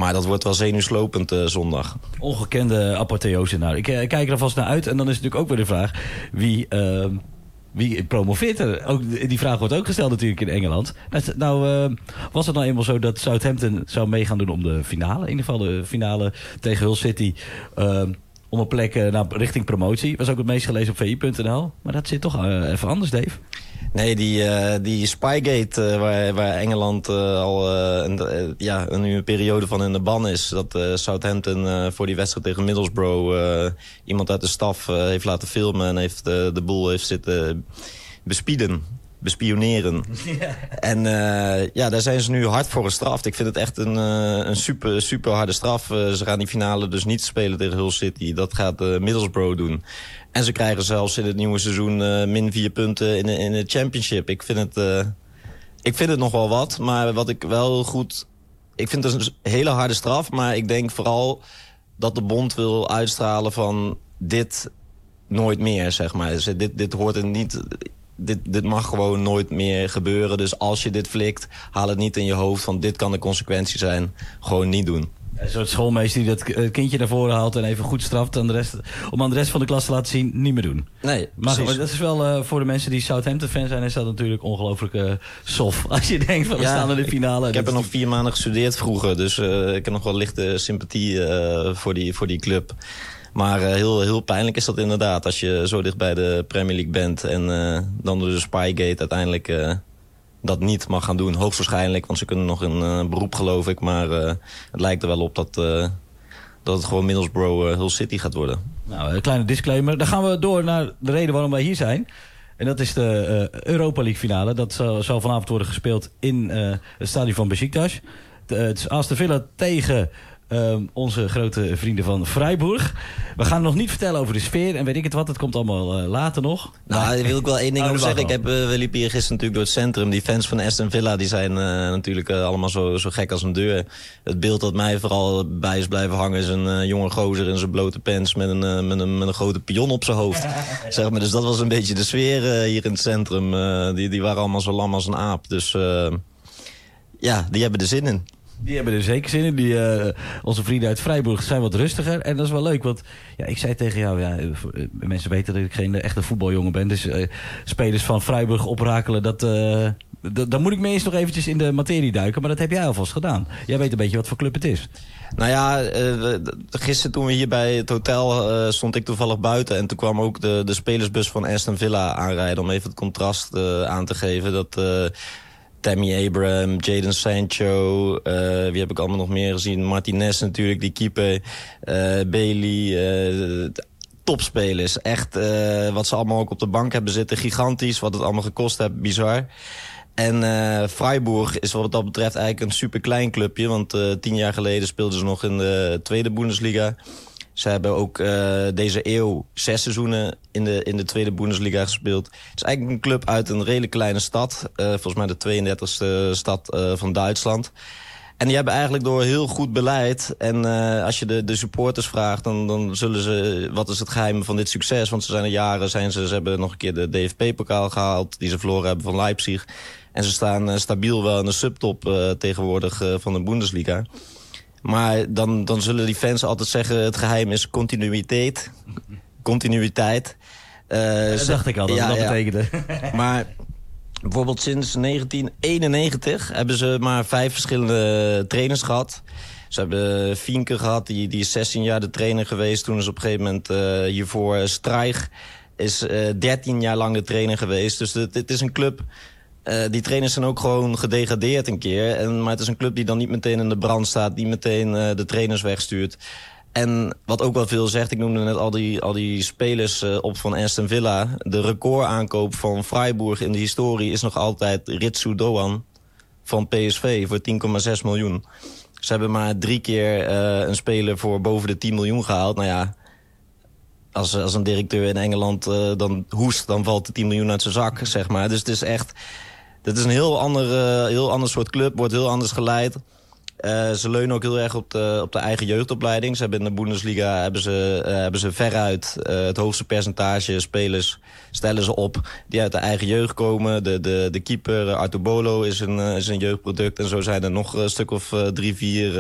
Maar dat wordt wel zenuwslopend zondag. Ongekende apotheose. Nou, ik kijk er alvast naar uit. En dan is natuurlijk ook weer de vraag wie promoveert er? Ook, die vraag wordt ook gesteld natuurlijk in Engeland. Was het nou eenmaal zo dat Southampton zou mee gaan doen om de finale? In ieder geval de finale tegen Hull City. Om een plek richting promotie. Was ook het meest gelezen op vi.nl. Maar dat zit toch even anders, Dave. Nee, die Spygate waar Engeland nu een periode van in de ban is. Dat Southampton voor die wedstrijd tegen Middlesbrough iemand uit de staf heeft laten filmen en heeft de boel heeft zitten bespioneren. Ja. En daar zijn ze nu hard voor gestraft. Ik vind het echt een super, super harde straf. Ze gaan die finale dus niet spelen tegen Hull City. Dat gaat Middlesbrough doen. En ze krijgen zelfs in het nieuwe seizoen min 4 punten in de championship. Ik vind het nog wel wat, maar wat ik wel goed... Ik vind het een hele harde straf, maar ik denk vooral dat de bond wil uitstralen van dit nooit meer, zeg maar. Dus dit hoort er niet... Dit mag gewoon nooit meer gebeuren. Dus als je dit flikt, haal het niet in je hoofd van dit kan de consequentie zijn. Gewoon niet doen. Een soort schoolmeester die dat kindje naar voren haalt en even goed straft om aan de rest van de klas te laten zien, niet meer doen. Nee, maar dat is wel voor de mensen die Southampton-fan zijn, is dat natuurlijk ongelooflijk soft. Als je denkt van we staan in de finale. Ik heb er nog 4 maanden gestudeerd vroeger, dus ik heb nog wel lichte sympathie voor die club. Maar heel pijnlijk is dat inderdaad als je zo dicht bij de Premier League bent en dan door de Spygate uiteindelijk dat niet mag gaan doen. Hoogstwaarschijnlijk, want ze kunnen nog een beroep geloof ik. Maar het lijkt er wel op dat het gewoon Middlesbrough Hull City gaat worden. Nou, een kleine disclaimer. Dan gaan we door naar de reden waarom wij hier zijn. En dat is de Europa League finale. Dat zal vanavond worden gespeeld in het stadion van Beşiktaş. Het is Aston Villa tegen onze grote vrienden van Freiburg. We gaan nog niet vertellen over de sfeer en weet ik het wat. Het komt allemaal later nog. Nou, daar wil ik wel één ding over zeggen. We liepen hier gisteren natuurlijk door het centrum. Die fans van Aston Villa die zijn natuurlijk allemaal zo gek als een deur. Het beeld dat mij vooral bij is blijven hangen is een jonge gozer in zijn blote pants met een grote pion op zijn hoofd. Zeg maar. Dus dat was een beetje de sfeer hier in het centrum. Die waren allemaal zo lam als een aap. Dus die hebben er zin in. Die hebben er zeker zin in. Onze vrienden uit Freiburg zijn wat rustiger. En dat is wel leuk, want ik zei tegen jou... mensen weten dat ik geen echte voetbaljongen ben. Dus spelers van Freiburg oprakelen... daar moet ik me eens nog eventjes in de materie duiken. Maar dat heb jij alvast gedaan. Jij weet een beetje wat voor club het is. Nou ja, gisteren toen we hier bij het hotel stond ik toevallig buiten. En toen kwam ook de spelersbus van Aston Villa aanrijden... om even het contrast aan te geven. Dat... Tammy Abraham, Jadon Sancho, wie heb ik allemaal nog meer gezien? Martinez natuurlijk, die keeper, Bailey, topspelers. Echt, wat ze allemaal ook op de bank hebben zitten, gigantisch. Wat het allemaal gekost heeft, bizar. En Freiburg is wat dat betreft eigenlijk een super klein clubje. Want 10 jaar geleden speelden ze nog in de tweede Bundesliga. Ze hebben ook deze eeuw 6 seizoenen in de tweede Bundesliga gespeeld. Het is eigenlijk een club uit een redelijk kleine stad. Volgens mij de 32e stad van Duitsland. En die hebben eigenlijk door heel goed beleid... en als je de supporters vraagt... dan zullen ze... wat is het geheim van dit succes? Want ze zijn er jaren... ze hebben nog een keer de DFB-pokaal gehaald... die ze verloren hebben van Leipzig. En ze staan stabiel wel in de subtop tegenwoordig van de Bundesliga... Maar dan zullen die fans altijd zeggen... het geheim is continuïteit. Dat dacht ik al, dat betekende. Maar bijvoorbeeld sinds 1991 hebben ze maar 5 verschillende trainers gehad. Ze hebben Fienke gehad, die is 16 jaar de trainer geweest. Toen is op een gegeven moment hiervoor Streich is 13 jaar lang de trainer geweest. Dus het is een club... die trainers zijn ook gewoon gedegradeerd een keer. Maar het is een club die dan niet meteen in de brand staat. Die meteen de trainers wegstuurt. En wat ook wel veel zegt, ik noemde net al die spelers op van Aston Villa. De recordaankoop van Freiburg in de historie is nog altijd Ritsu Doan van PSV voor 10,6 miljoen. Ze hebben maar 3 keer een speler voor boven de 10 miljoen gehaald. Nou ja, als een directeur in Engeland dan hoest, dan valt de 10 miljoen uit zijn zak, zeg maar. Dus het is echt... Dit is een heel ander soort club, wordt heel anders geleid. Ze leunen ook heel erg op de eigen jeugdopleiding. Ze hebben in de Bundesliga hebben ze veruit het hoogste percentage spelers stellen ze op die uit de eigen jeugd komen. De keeper Artur Bolo is een jeugdproduct. En zo zijn er nog een stuk of 3, 4